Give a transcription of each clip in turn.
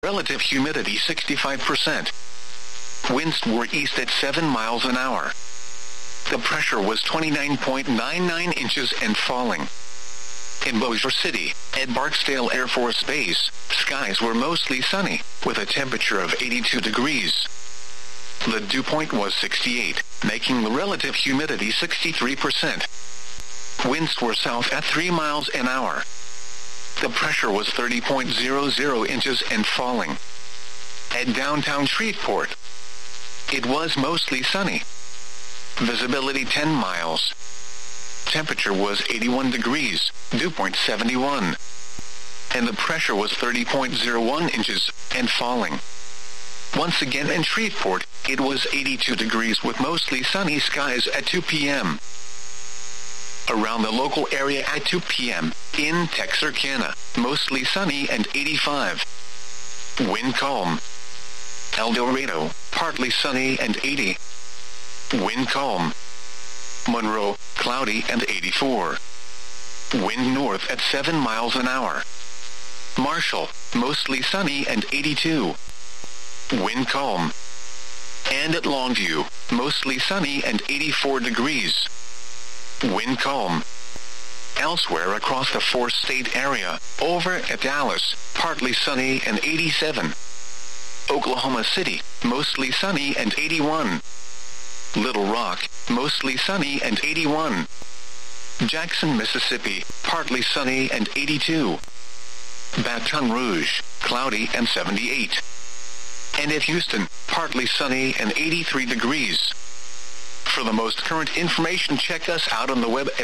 Relative humidity 65%. Winds were east at 7 miles an hour. The pressure was 29.99 inches and falling. In Bossier City, at Barksdale Air Force Base, skies were mostly sunny, with a temperature of 82 degrees. The dew point was 68, making the relative humidity 63%. Winds were south at 3 miles an hour. The pressure was 30.00 inches and falling. At downtown Shreveport, it was mostly sunny. Visibility 10 miles. Temperature was 81 degrees, dew point 71. And the pressure was 30.01 inches, and falling. Once again in Shreveport, it was 82 degrees with mostly sunny skies at 2 p.m. Around the local area at 2 p.m., in Texarkana, mostly sunny and 85. Wind calm. El Dorado, partly sunny and 80. Wind calm. Monroe, cloudy and 84. Wind north at 7 miles an hour. Marshall, mostly sunny and 82. Wind calm. And at Longview, mostly sunny and 84 degrees. Wind calm. Elsewhere across the four-state area, over at Dallas, partly sunny and 87. Oklahoma City, mostly sunny and 81. Little Rock, mostly sunny and 81. Jackson, Mississippi, partly sunny and 82. Baton Rouge, cloudy and 78. And at Houston, partly sunny and 83 degrees. For the most current information, check us out on the web at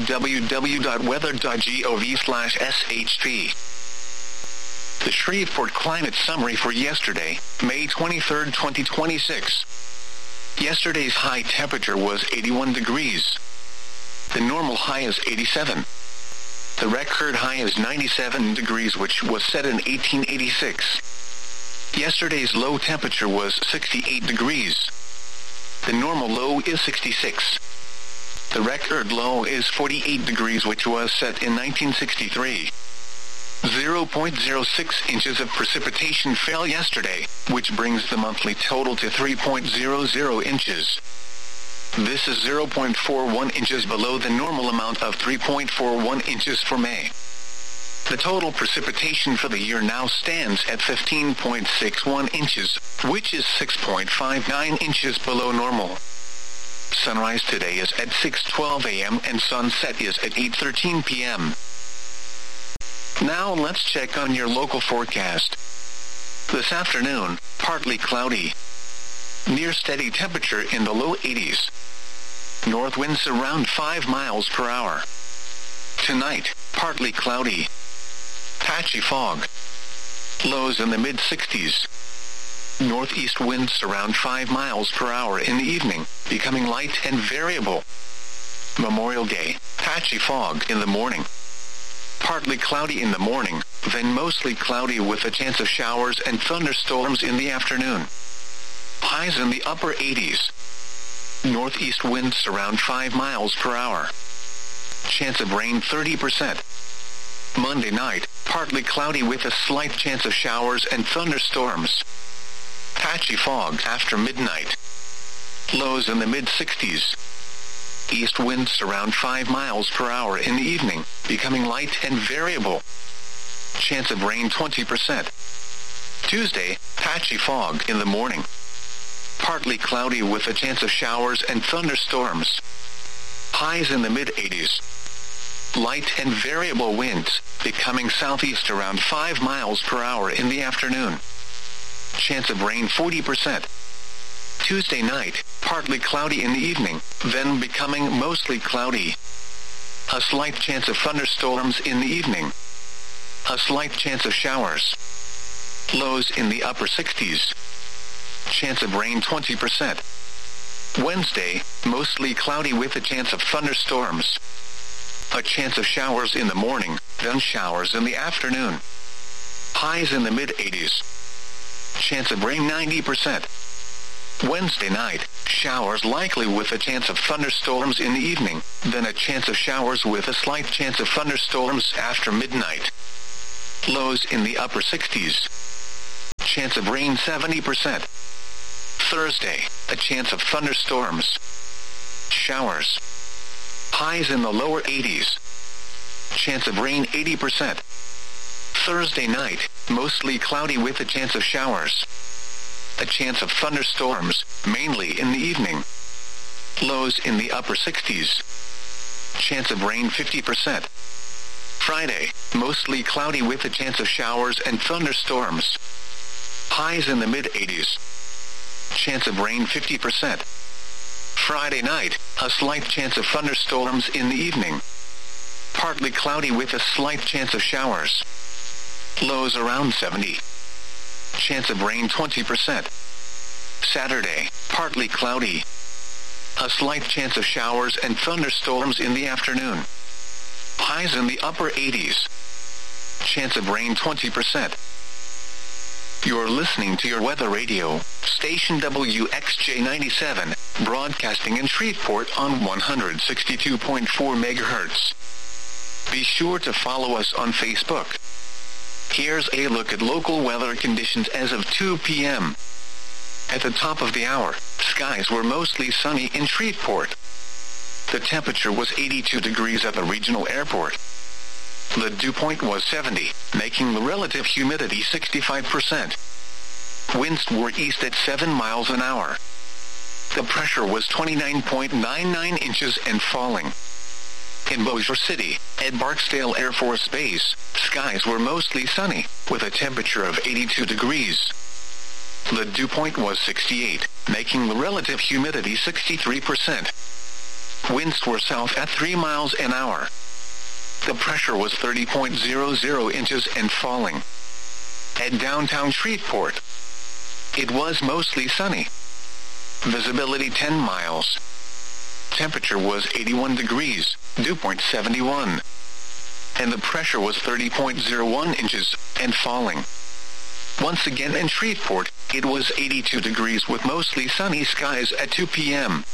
www.weather.gov/SHP. The Shreveport Climate Summary for yesterday, May 23, 2026. Yesterday's high temperature was 81 degrees. The normal high is 87. The record high is 97 degrees, which was set in 1886. Yesterday's low temperature was 68 degrees. The normal low is 66. The record low is 48 degrees, which was set in 1963. 0.06 inches of precipitation fell yesterday, which brings the monthly total to 3.00 inches. This is 0.41 inches below the normal amount of 3.41 inches for May. The total precipitation for the year now stands at 15.61 inches, which is 6.59 inches below normal. Sunrise today is at 6:12 a.m. and sunset is at 8:13 p.m. Now let's check on your local forecast. This afternoon, partly cloudy. Near steady temperature in the low 80s. North winds around 5 miles per hour. Tonight, partly cloudy. Patchy fog. Lows in the mid-60s. Northeast winds around 5 miles per hour in the evening, becoming light and variable. Memorial Day, patchy fog in the morning. Partly cloudy in the morning, then mostly cloudy with a chance of showers and thunderstorms in the afternoon. Highs in the upper 80s. Northeast winds around 5 miles per hour. Chance of rain 30%. Monday night, partly cloudy with a slight chance of showers and thunderstorms. Patchy fog after midnight. Lows in the mid-60s. East winds around 5 miles per hour in the evening, becoming light and variable. Chance of rain 20%. Tuesday, patchy fog in the morning. Partly cloudy with a chance of showers and thunderstorms. Highs in the mid-80s. Light and variable winds, becoming southeast around 5 miles per hour in the afternoon. Chance of rain 40%. Tuesday night, partly cloudy in the evening, then becoming mostly cloudy. A slight chance of thunderstorms in the evening. A slight chance of showers. Lows in the upper 60s. Chance of rain 20%. Wednesday, mostly cloudy with a chance of thunderstorms. A chance of showers in the morning, then showers in the afternoon. Highs in the mid-80s. Chance of rain 90%. Wednesday night, showers likely with a chance of thunderstorms in the evening, then a chance of showers with a slight chance of thunderstorms after midnight. Lows in the upper 60s. chance of rain 70%. Thursday, a chance of thunderstorms. Showers. Highs in the lower 80s. Chance of rain 80%. Thursday night, mostly cloudy with a chance of showers. A chance of thunderstorms, mainly in the evening. Lows in the upper 60s. Chance of rain 50%. Friday, mostly cloudy with a chance of showers and thunderstorms. Highs in the mid-80s. Chance of rain 50%. Friday night, a slight chance of thunderstorms in the evening. Partly cloudy with a slight chance of showers. Lows around 70. Chance of rain 20%. Saturday, partly cloudy. A slight chance of showers and thunderstorms in the afternoon. Highs in the upper 80s. Chance of rain 20%. You're listening to your weather radio, station WXJ97, broadcasting in Shreveport on 162.4 MHz. Be sure to follow us on Facebook. Here's a look at local weather conditions as of 2 p.m. At the top of the hour, skies were mostly sunny in Shreveport. The temperature was 82 degrees at the regional airport. The dew point was 70, making the relative humidity 65%. Winds were east at 7 miles an hour. The pressure was 29.99 inches and falling. In Bossier City, at Barksdale Air Force Base, skies were mostly sunny, with a temperature of 82 degrees. The dew point was 68, making the relative humidity 63%. Winds were south at 3 miles an hour. The pressure was 30.00 inches and falling. At downtown Shreveport, it was mostly sunny. Visibility 10 miles. Temperature was 81 degrees, dew point 71. And the pressure was 30.01 inches and falling. Once again in Shreveport, it was 82 degrees with mostly sunny skies at 2 p.m.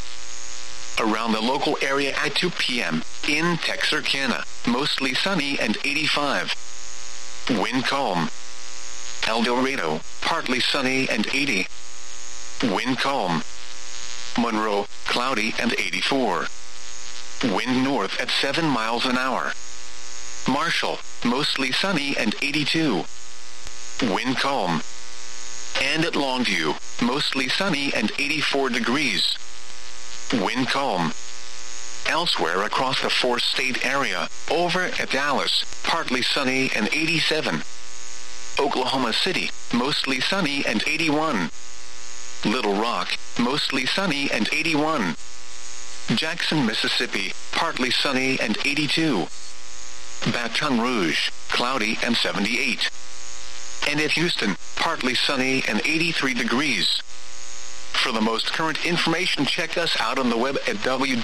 Around the local area at 2 p.m., in Texarkana, mostly sunny and 85. Wind calm. El Dorado, partly sunny and 80. Wind calm. Monroe, cloudy and 84. Wind north at 7 miles an hour. Marshall, mostly sunny and 82. Wind calm. And at Longview, mostly sunny and 84 degrees. Wind calm. Elsewhere across the four-state area, over at Dallas, partly sunny and 87. Oklahoma City, mostly sunny and 81. Little Rock, mostly sunny and 81. Jackson, Mississippi, partly sunny and 82. Baton Rouge, cloudy and 78. And at Houston, partly sunny and 83 degrees. For the most current information, check us out on the web at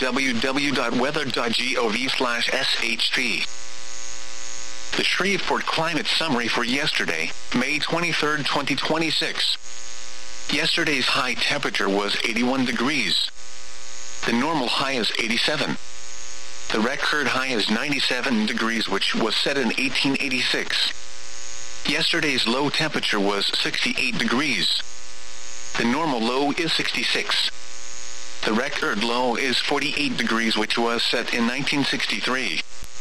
www.weather.gov/SHP. The Shreveport Climate Summary for yesterday, May 23, 2026. Yesterday's high temperature was 81 degrees. The normal high is 87. The record high is 97 degrees, which was set in 1886. Yesterday's low temperature was 68 degrees. The normal low is 66. The record low is 48 degrees, which was set in 1963.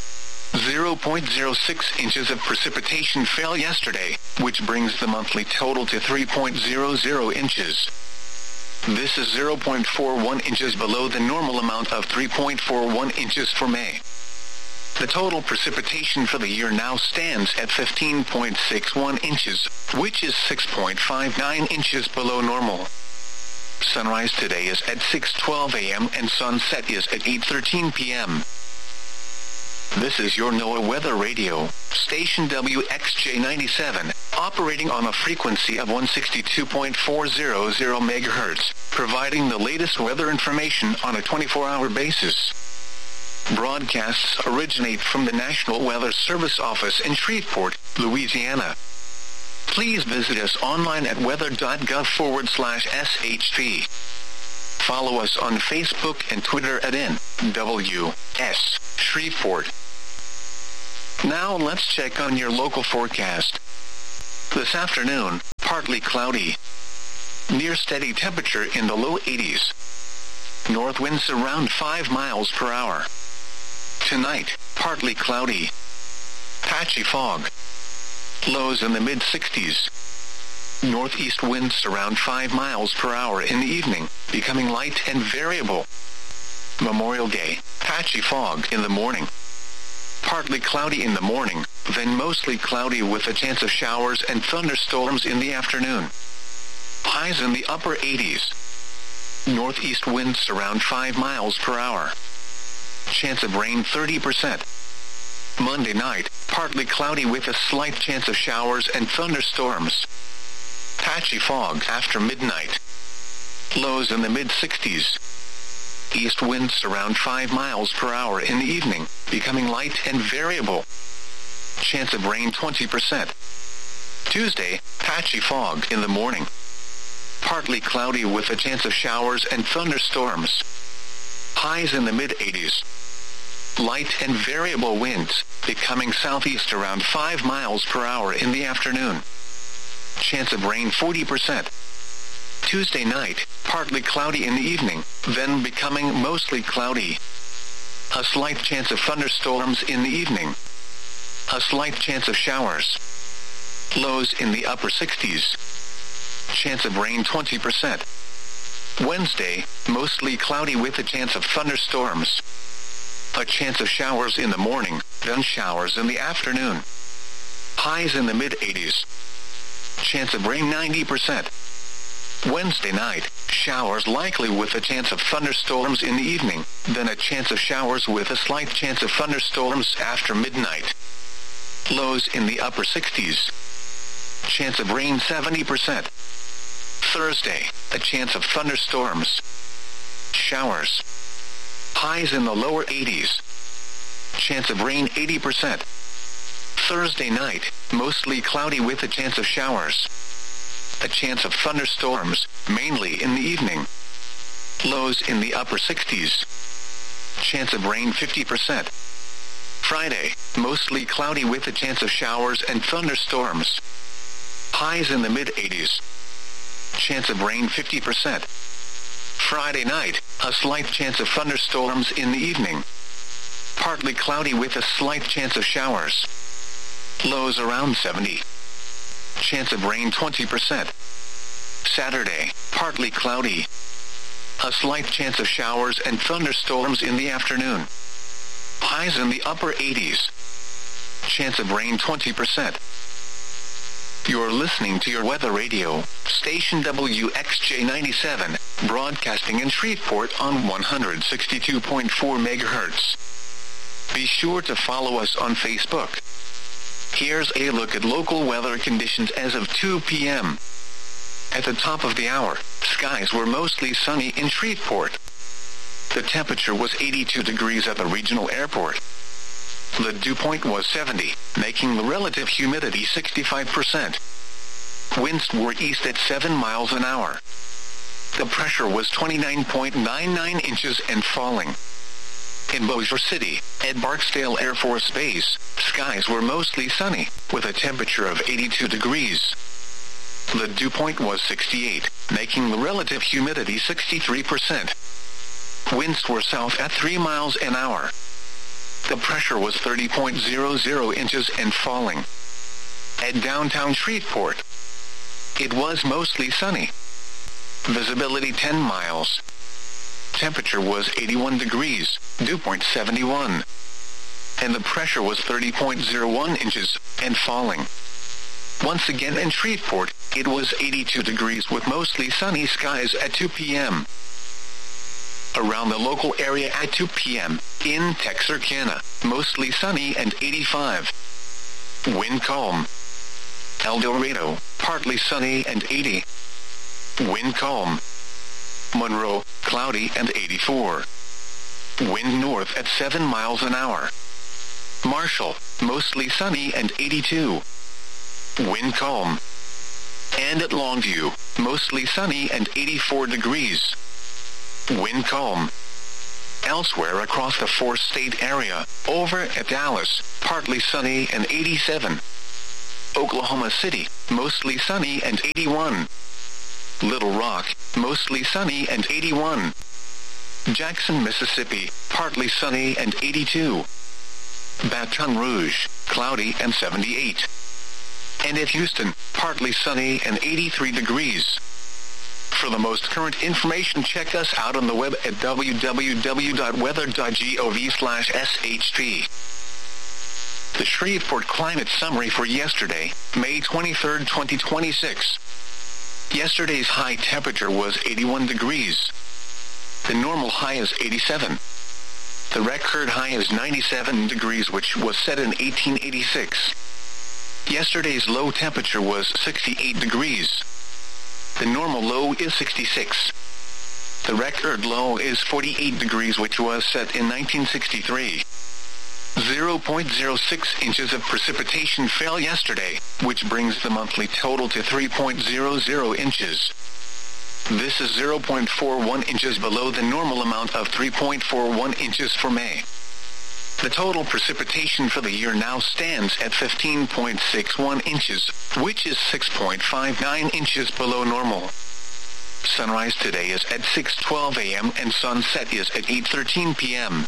0.06 inches of precipitation fell yesterday, which brings the monthly total to 3.00 inches. This is 0.41 inches below the normal amount of 3.41 inches for May. The total precipitation for the year now stands at 15.61 inches, which is 6.59 inches below normal. Sunrise today is at 6:12 a.m. and sunset is at 8:13 p.m. This is your NOAA Weather Radio, station WXJ97, operating on a frequency of 162.400 MHz, providing the latest weather information on a 24-hour basis. Broadcasts originate from the National Weather Service office in Shreveport, Louisiana. Please visit us online at weather.gov/SHP. Follow us on Facebook and Twitter at NWS Shreveport. Now let's check on your local forecast. This afternoon, partly cloudy. Near steady temperature in the low 80s. North winds around 5 miles per hour. Tonight, partly cloudy. Patchy fog. Lows in the mid-60s. Northeast winds around 5 miles per hour in the evening, becoming light and variable. Memorial Day, patchy fog in the morning. Partly cloudy in the morning, then mostly cloudy with a chance of showers and thunderstorms in the afternoon. Highs in the upper 80s. Northeast winds around 5 miles per hour. Chance of rain 30%. Monday night, partly cloudy with a slight chance of showers and thunderstorms. Patchy fog after midnight. Lows in the mid-60s. East winds around 5 miles per hour in the evening, becoming light and variable. Chance of rain 20%. Tuesday, patchy fog in the morning. Partly cloudy with a chance of showers and thunderstorms. Highs in the mid-80s. Light and variable winds, becoming southeast around 5 miles per hour in the afternoon. Chance of rain 40%. Tuesday night, partly cloudy in the evening, then becoming mostly cloudy. A slight chance of thunderstorms in the evening. A slight chance of showers. Lows in the upper 60s. Chance of rain 20%. Wednesday, mostly cloudy with a chance of thunderstorms. A chance of showers in the morning, then showers in the afternoon. Highs in the mid-80s. Chance of rain 90%. Wednesday night, showers likely with a chance of thunderstorms in the evening, then a chance of showers with a slight chance of thunderstorms after midnight. Lows in the upper 60s. Chance of rain 70%. Thursday, a chance of thunderstorms. Showers. Highs in the lower 80s. Chance of rain 80%. Thursday night, mostly cloudy with a chance of showers. A chance of thunderstorms, mainly in the evening. Lows in the upper 60s. Chance of rain 50%. Friday, mostly cloudy with a chance of showers and thunderstorms. Highs in the mid-80s. Chance of rain 50%. Friday night, a slight chance of thunderstorms in the evening. Partly cloudy with a slight chance of showers. Lows around 70. Chance of rain 20%. Saturday, partly cloudy. A slight chance of showers and thunderstorms in the afternoon. Highs in the upper 80s. Chance of rain 20%. You're listening to your weather radio, station WXJ97, broadcasting in Shreveport on 162.4 MHz. Be sure to follow us on Facebook. Here's a look at local weather conditions as of 2 p.m. At the top of the hour, skies were mostly sunny in Shreveport. The temperature was 82 degrees at the regional airport. The dew point was 70, making the relative humidity 65%. Winds were east at 7 miles an hour. The pressure was 29.99 inches and falling. In Bossier City, at Barksdale Air Force Base, skies were mostly sunny, with a temperature of 82 degrees. The dew point was 68, making the relative humidity 63%. Winds were south at 3 miles an hour. The pressure was 30.00 inches and falling. At downtown Shreveport, it was mostly sunny. Visibility 10 miles. Temperature was 81 degrees, dew point 71. And the pressure was 30.01 inches and falling. Once again in Shreveport, it was 82 degrees with mostly sunny skies at 2 p.m. Around the local area at 2 p.m., in Texarkana, mostly sunny and 85. Wind calm. El Dorado, partly sunny and 80. Wind calm. Monroe, cloudy and 84. Wind north at 7 miles an hour. Marshall, mostly sunny and 82. Wind calm. And at Longview, mostly sunny and 84 degrees. Wind calm. Elsewhere across the four-state area, over at Dallas, partly sunny and 87. Oklahoma City, mostly sunny and 81. Little Rock, mostly sunny and 81. Jackson, Mississippi, partly sunny and 82. Baton Rouge, cloudy and 78. And at Houston, partly sunny and 83 degrees. For the most current information, check us out on the web at www.weather.gov/SHP. The Shreveport Climate Summary for yesterday, May 23, 2026. Yesterday's high temperature was 81 degrees. The normal high is 87. The record high is 97 degrees, which was set in 1886. Yesterday's low temperature was 68 degrees. The normal low is 66. The record low is 48 degrees, which was set in 1963. 0.06 inches of precipitation fell yesterday, which brings the monthly total to 3.00 inches. This is 0.41 inches below the normal amount of 3.41 inches for May. The total precipitation for the year now stands at 15.61 inches, which is 6.59 inches below normal. Sunrise today is at 6:12 a.m. and sunset is at 8:13 p.m.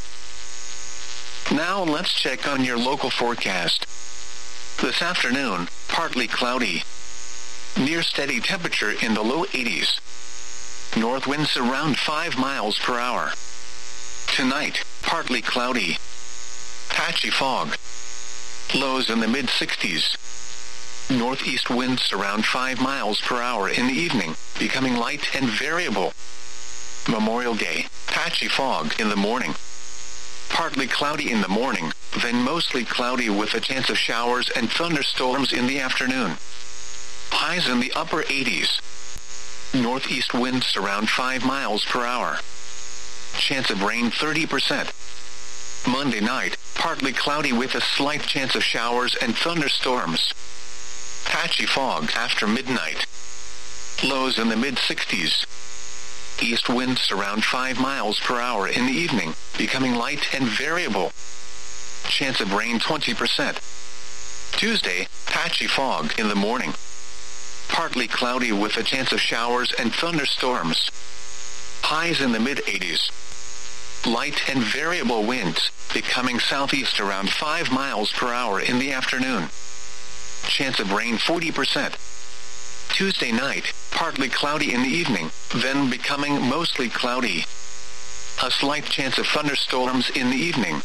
Now let's check on your local forecast. This afternoon, partly cloudy. Near steady temperature in the low 80s. North winds around 5 miles per hour. Tonight, partly cloudy. Patchy fog. Lows in the mid-60s. Northeast winds around 5 miles per hour in the evening, becoming light and variable. Memorial Day, patchy fog in the morning. Partly cloudy in the morning, then mostly cloudy with a chance of showers and thunderstorms in the afternoon. Highs in the upper 80s. Northeast winds around 5 miles per hour. Chance of rain 30%. Monday night, partly cloudy with a slight chance of showers and thunderstorms. Patchy fog after midnight. Lows in the mid-60s. East winds around 5 miles per hour in the evening, becoming light and variable. Chance of rain 20%. Tuesday, patchy fog in the morning. Partly cloudy with a chance of showers and thunderstorms. Highs in the mid-80s. Light and variable winds, becoming southeast around 5 miles per hour in the afternoon. Chance of rain 40%. Tuesday night, partly cloudy in the evening, then becoming mostly cloudy. A slight chance of thunderstorms in the evening.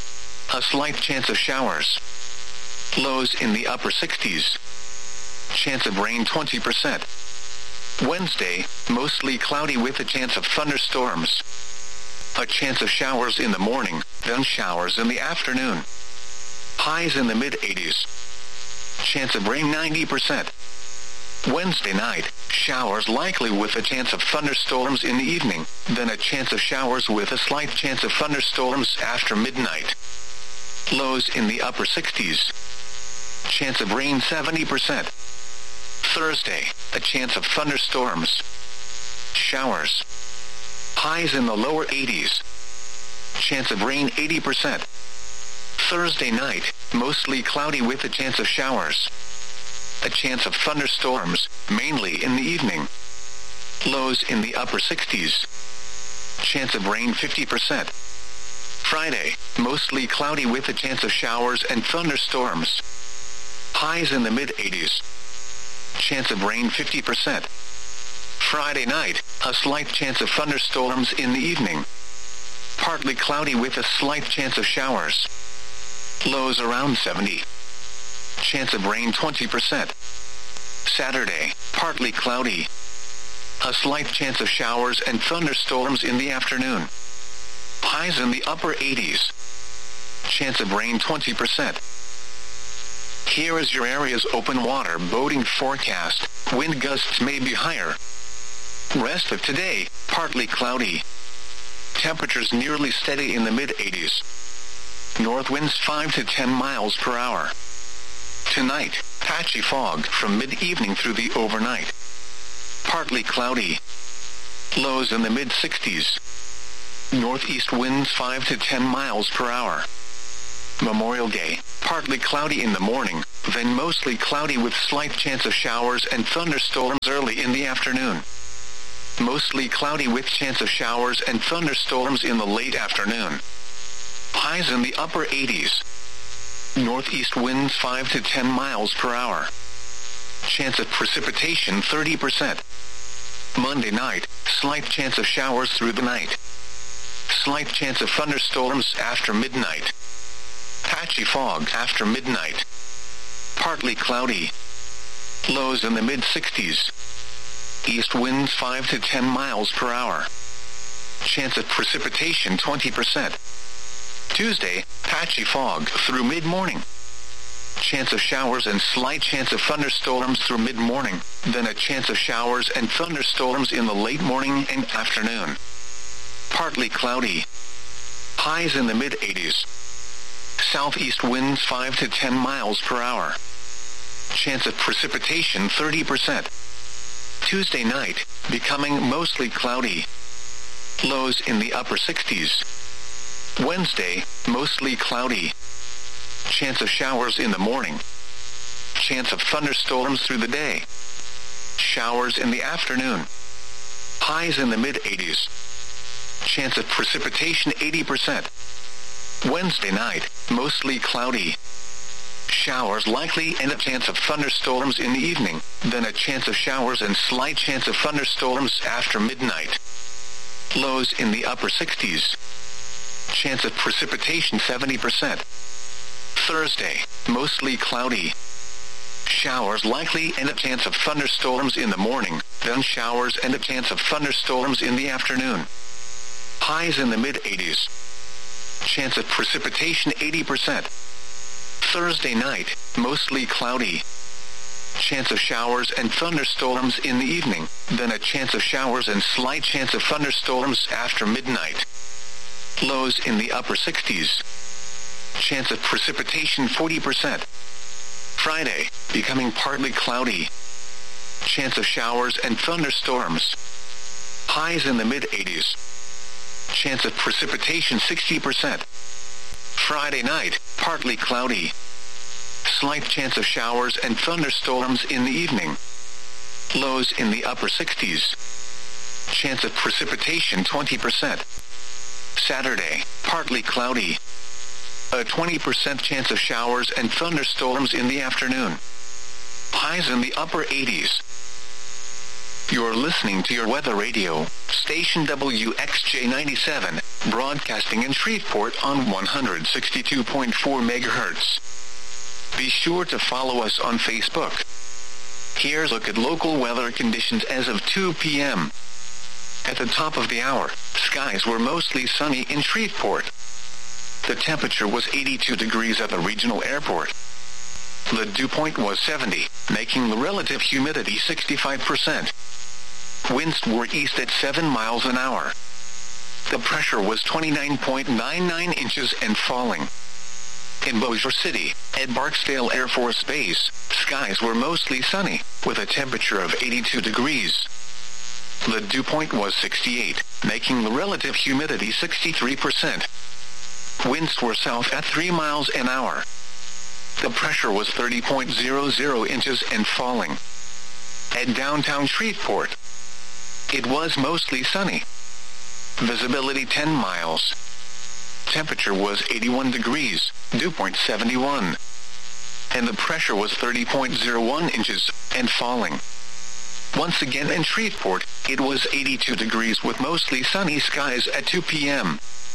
A slight chance of showers. Lows in the upper 60s. Chance of rain 20%. Wednesday, mostly cloudy with a chance of thunderstorms. A chance of showers in the morning, then showers in the afternoon. Highs in the mid-80s. Chance of rain 90%. Wednesday night, showers likely with a chance of thunderstorms in the evening, then a chance of showers with a slight chance of thunderstorms after midnight. Lows in the upper 60s. Chance of rain 70%. Thursday, a chance of thunderstorms. Showers. Highs in the lower 80s. Chance of rain 80%. Thursday night, mostly cloudy with a chance of showers. A chance of thunderstorms, mainly in the evening. Lows in the upper 60s. Chance of rain 50%. Friday, mostly cloudy with a chance of showers and thunderstorms. Highs in the mid-80s. Chance of rain 50%. Friday night, a slight chance of thunderstorms in the evening. Partly cloudy with a slight chance of showers. Lows around 70. Chance of rain 20%. Saturday, partly cloudy. A slight chance of showers and thunderstorms in the afternoon. Highs in the upper 80s. Chance of rain 20%. Here is your area's open water boating forecast. Wind gusts may be higher. Rest of today, partly cloudy. Temperatures nearly steady in the mid-80s. North winds 5 to 10 miles per hour. Tonight, patchy fog from mid-evening through the overnight. Partly cloudy. Lows in the mid-60s. Northeast winds 5 to 10 miles per hour. Memorial Day, partly cloudy in the morning, then mostly cloudy with slight chance of showers and thunderstorms early in the afternoon. Mostly cloudy with chance of showers and thunderstorms in the late afternoon. Highs in the upper 80s. Northeast winds 5 to 10 miles per hour. Chance of precipitation 30%. Monday night, slight chance of showers through the night. Slight chance of thunderstorms after midnight. Patchy fog after midnight. Partly cloudy. Lows in the mid-60s. East winds 5 to 10 miles per hour. Chance of precipitation 20%. Tuesday, patchy fog through mid-morning. Chance of showers and slight chance of thunderstorms through mid-morning, then a chance of showers and thunderstorms in the late morning and afternoon. Partly cloudy. Highs in the mid-80s. Southeast winds 5 to 10 miles per hour. Chance of precipitation 30%. Tuesday night, becoming mostly cloudy. Lows in the upper 60s. Wednesday, mostly cloudy. Chance of showers in the morning. Chance of thunderstorms through the day. Showers in the afternoon. Highs in the mid-80s. Chance of precipitation 80%. Wednesday night, mostly cloudy. Showers likely and a chance of thunderstorms in the evening, then a chance of showers and slight chance of thunderstorms after midnight. Lows in the upper 60s. Chance of precipitation 70%. Thursday, mostly cloudy. Showers likely and a chance of thunderstorms in the morning, then showers and a chance of thunderstorms in the afternoon. Highs in the mid-80s. Chance of precipitation 80%. Thursday night, mostly cloudy. Chance of showers and thunderstorms in the evening, then a chance of showers and slight chance of thunderstorms after midnight. Lows in the upper 60s. Chance of precipitation 40%. Friday, becoming partly cloudy. Chance of showers and thunderstorms. Highs in the mid-80s. Chance of precipitation 60%. Friday night, partly cloudy. Slight chance of showers and thunderstorms in the evening. Lows in the upper 60s. Chance of precipitation 20%. Saturday, partly cloudy. A 20% chance of showers and thunderstorms in the afternoon. Highs in the upper 80s. You're listening to your weather radio, station WXJ97, broadcasting in Shreveport on 162.4 megahertz. Be sure to follow us on Facebook. Here's a look at local weather conditions as of 2 p.m. At the top of the hour, skies were mostly sunny in Shreveport. The temperature was 82 degrees at the regional airport. The dew point was 70, making the relative humidity 65%. Winds were east at 7 miles an hour. The pressure was 29.99 inches and falling. In Bossier City, at Barksdale Air Force Base, skies were mostly sunny, with a temperature of 82 degrees. The dew point was 68, making the relative humidity 63%. Winds were south at 3 miles an hour. The pressure was 30.00 inches and falling. At downtown Shreveport, it was mostly sunny. Visibility 10 miles. Temperature was 81 degrees, dew point 71. And the pressure was 30.01 inches and falling. Once again in Shreveport, it was 82 degrees with mostly sunny skies at 2 p.m.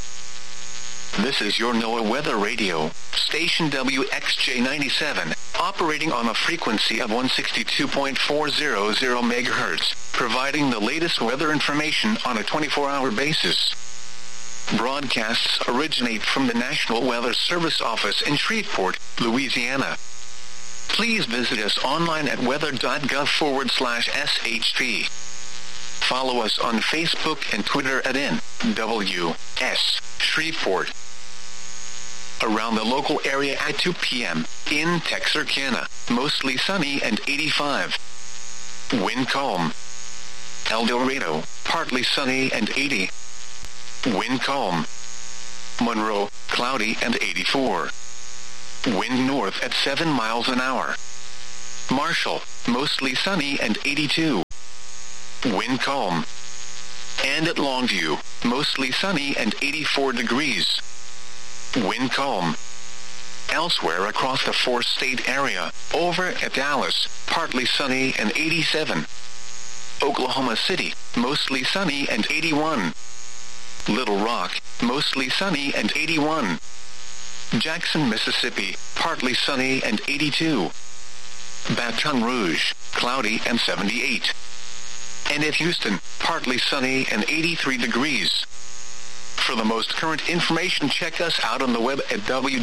This is your NOAA Weather Radio, station WXJ97, operating on a frequency of 162.400 megahertz, providing the latest weather information on a 24-hour basis. Broadcasts originate from the National Weather Service office in Shreveport, Louisiana. Please visit us online at weather.gov/SHP. Follow us on Facebook and Twitter at NWS Shreveport. Around the local area at 2 p.m. in Texarkana, mostly sunny and 85. Wind calm. El Dorado, partly sunny and 80. Wind calm. Monroe, cloudy and 84. Wind north at 7 miles an hour. Marshall, mostly sunny and 82. Wind calm. And at Longview, mostly sunny and 84 degrees. Wind calm. Elsewhere across the four-state area, over at Dallas, partly sunny and 87. Oklahoma City, mostly sunny and 81. Little Rock, mostly sunny and 81. Jackson, Mississippi, partly sunny and 82. Baton Rouge, cloudy and 78. And at Houston, partly sunny and 83 degrees. For the most current information, check us out on the web at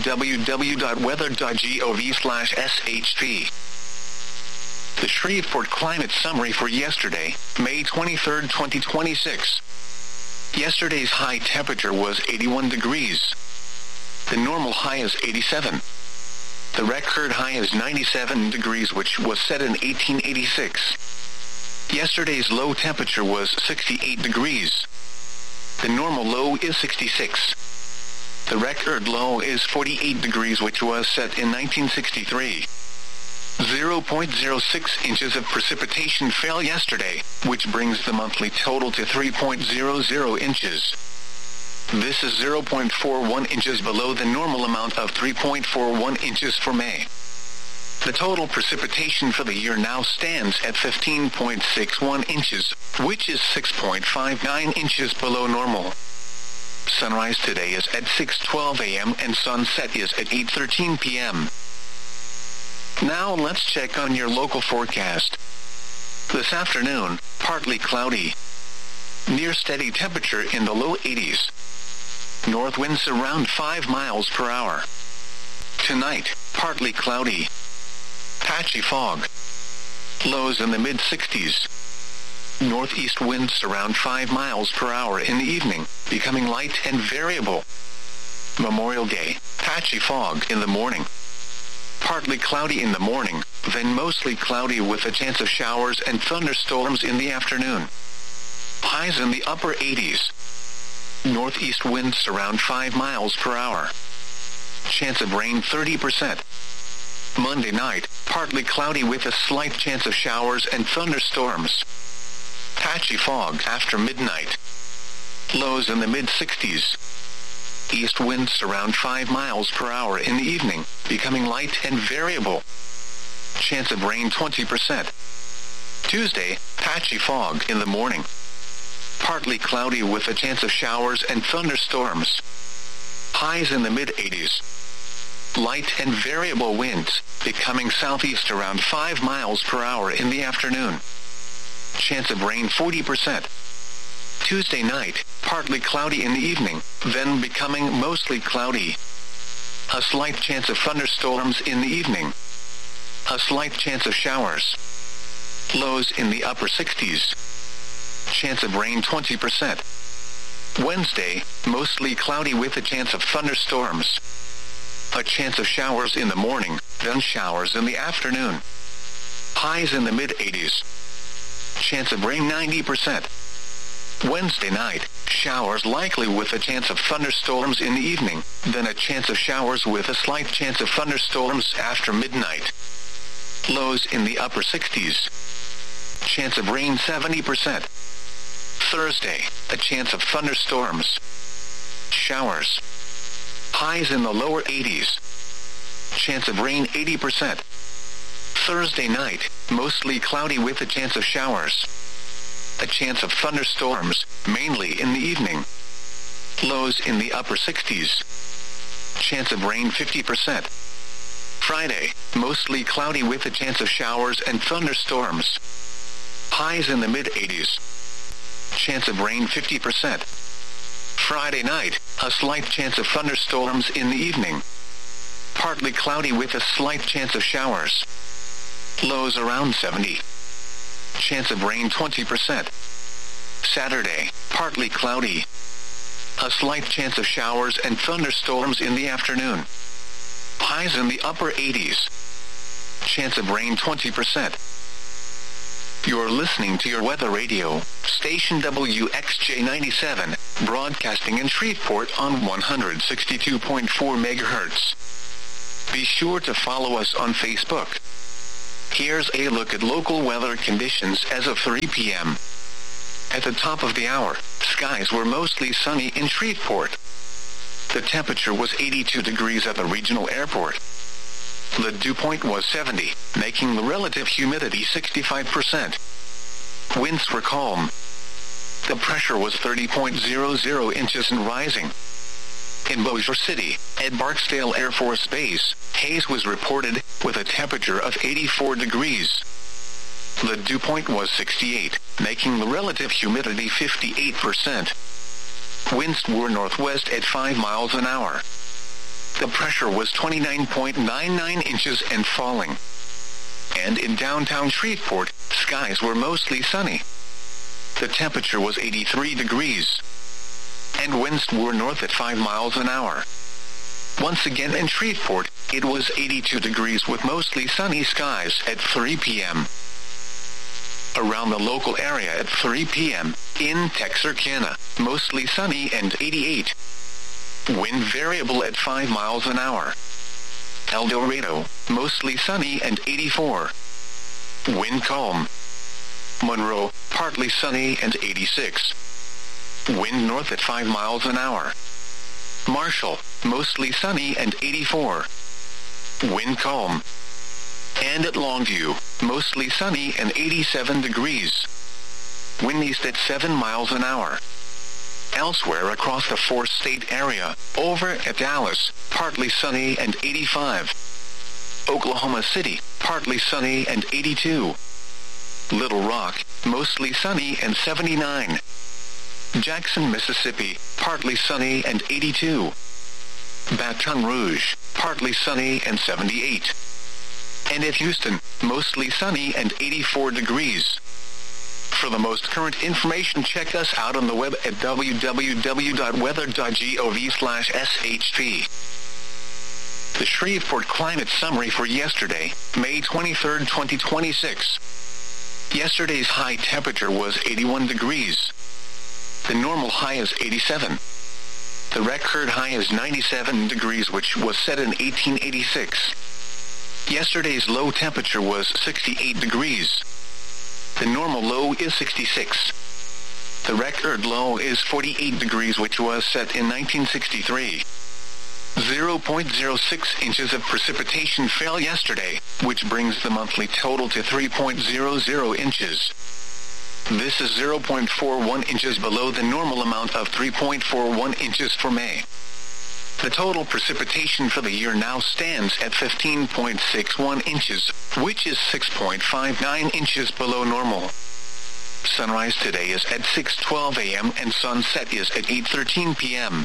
www.weather.gov/SHP. The Shreveport Climate Summary for yesterday, May 23, 2026. Yesterday's high temperature was 81 degrees. The normal high is 87. The record high is 97 degrees, which was set in 1886. Yesterday's low temperature was 68 degrees. The normal low is 66. The record low is 48 degrees, which was set in 1963. 0.06 inches of precipitation fell yesterday, which brings the monthly total to 3.00 inches. This is 0.41 inches below the normal amount of 3.41 inches for May. The total precipitation for the year now stands at 15.61 inches, which is 6.59 inches below normal. Sunrise today is at 6:12 a.m. and sunset is at 8:13 p.m. Now let's check on your local forecast. This afternoon, partly cloudy. Near steady temperature in the low 80s. North winds around 5 miles per hour. Tonight, partly cloudy. Patchy fog. Lows in the mid-60s. Northeast winds around 5 miles per hour in the evening, becoming light and variable. Memorial Day, patchy fog in the morning. Partly cloudy in the morning, then mostly cloudy with a chance of showers and thunderstorms in the afternoon. Highs in the upper 80s. Northeast winds around 5 miles per hour. Chance of rain 30%. Monday night, partly cloudy with a slight chance of showers and thunderstorms. Patchy fog after midnight. Lows in the mid-60s. East winds around 5 miles per hour in the evening, becoming light and variable. Chance of rain 20%. Tuesday, patchy fog in the morning. Partly cloudy with a chance of showers and thunderstorms. Highs in the mid-80s. Light and variable winds, becoming southeast around 5 miles per hour in the afternoon. Chance of rain 40%. Tuesday night, partly cloudy in the evening, then becoming mostly cloudy. A slight chance of thunderstorms in the evening. A slight chance of showers. Lows in the upper 60s. Chance of rain 20%. Wednesday, mostly cloudy with a chance of thunderstorms. A chance of showers in the morning, then showers in the afternoon. Highs in the mid-80s. Chance of rain 90%. Wednesday night, showers likely with a chance of thunderstorms in the evening, then a chance of showers with a slight chance of thunderstorms after midnight. Lows in the upper 60s. Chance of rain 70%. Thursday, a chance of thunderstorms. Showers. Highs in the lower 80s. Chance of rain 80%. Thursday night, mostly cloudy with a chance of showers. A chance of thunderstorms, mainly in the evening. Lows in the upper 60s. Chance of rain 50%. Friday, mostly cloudy with a chance of showers and thunderstorms. Highs in the mid-80s. Chance of rain 50%. Friday night, a slight chance of thunderstorms in the evening. Partly cloudy with a slight chance of showers. Lows around 70. Chance of rain 20%. Saturday, partly cloudy. A slight chance of showers and thunderstorms in the afternoon. Highs in the upper 80s. Chance of rain 20%. You're listening to your weather radio, station WXJ97, broadcasting in Shreveport on 162.4 megahertz. Be sure to follow us on Facebook. Here's a look at local weather conditions as of 3 p.m. At the top of the hour, skies were mostly sunny in Shreveport. The temperature was 82 degrees at the regional airport. The dew point was 70, making the relative humidity 65%. Winds were calm. The pressure was 30.00 inches and rising. In Bossier City, at Barksdale Air Force Base, haze was reported, with a temperature of 84 degrees. The dew point was 68, making the relative humidity 58%. Winds were northwest at 5 miles an hour. The pressure was 29.99 inches and falling. And in downtown Shreveport, skies were mostly sunny. The temperature was 83 degrees. And winds were north at 5 miles an hour. Once again in Shreveport, it was 82 degrees with mostly sunny skies at 3 p.m. Around the local area at 3 p.m., in Texarkana, mostly sunny and 88. Wind variable at 5 miles an hour. El Dorado, mostly sunny and 84. Wind calm. Monroe, partly sunny and 86. Wind north at 5 miles an hour. Marshall, mostly sunny and 84. Wind calm. And at Longview, mostly sunny and 87 degrees. Wind east at 7 miles an hour. Elsewhere across the four-state area, over at Dallas, partly sunny and 85. Oklahoma City, partly sunny and 82. Little Rock, mostly sunny and 79. Jackson, Mississippi, partly sunny and 82. Baton Rouge, partly sunny and 78. And at Houston, mostly sunny and 84 degrees. For the most current information, check us out on the web at www.weather.gov/shp. The Shreveport Climate Summary for yesterday, May 23, 2026. Yesterday's high temperature was 81 degrees. The normal high is 87. The record high is 97 degrees, which was set in 1886. Yesterday's low temperature was 68 degrees. The normal low is 66. The record low is 48 degrees, which was set in 1963. 0.06 inches of precipitation fell yesterday, which brings the monthly total to 3.00 inches. This is 0.41 inches below the normal amount of 3.41 inches for May. The total precipitation for the year now stands at 15.61 inches, which is 6.59 inches below normal. Sunrise today is at 6:12 a.m. and sunset is at 8:13 p.m.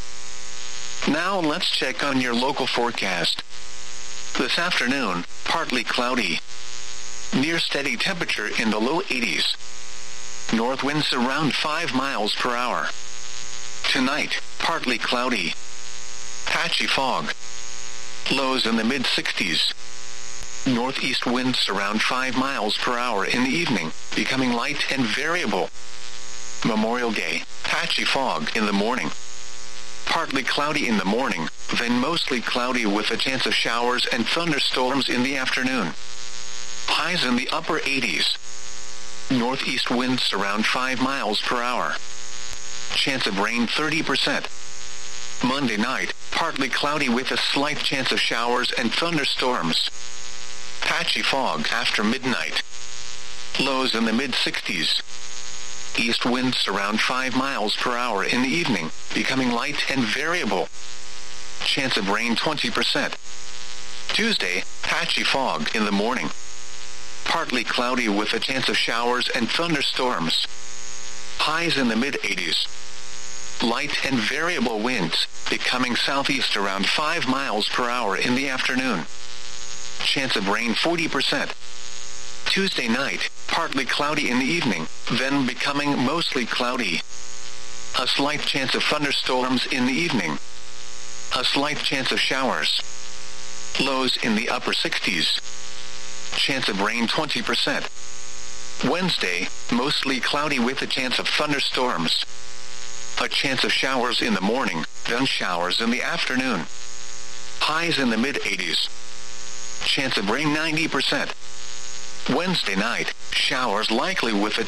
Now let's check on your local forecast. This afternoon, partly cloudy. Near steady temperature in the low 80s. North winds around 5 miles per hour. Tonight, partly cloudy. Patchy fog. Lows in the mid-60s. Northeast winds around 5 miles per hour in the evening, becoming light and variable. Memorial Day, patchy fog in the morning. Partly cloudy in the morning, then mostly cloudy with a chance of showers and thunderstorms in the afternoon. Highs in the upper 80s. Northeast winds around 5 miles per hour. Chance of rain 30%. Monday night, partly cloudy with a slight chance of showers and thunderstorms. Patchy fog after midnight. Lows in the mid-60s. East winds around 5 miles per hour in the evening, becoming light and variable. Chance of rain 20%. Tuesday, patchy fog in the morning. Partly cloudy with a chance of showers and thunderstorms. Highs in the mid-80s. Light and variable winds, becoming southeast around 5 miles per hour in the afternoon. Chance of rain 40%. Tuesday night, partly cloudy in the evening, then becoming mostly cloudy. A slight chance of thunderstorms in the evening. A slight chance of showers. Lows in the upper 60s. Chance of rain 20%. Wednesday, mostly cloudy with a chance of thunderstorms. A chance of showers in the morning, then showers in the afternoon. Highs in the mid-80s. Chance of rain 90%. Wednesday night, showers likely with a